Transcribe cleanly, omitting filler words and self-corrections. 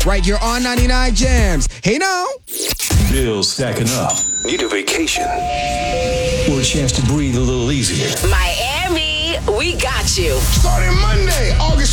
right here on 99 Jams. Hey now. Bills stacking up. Need a vacation or a chance to breathe a little easier? Miami, we got you. Starting Monday, August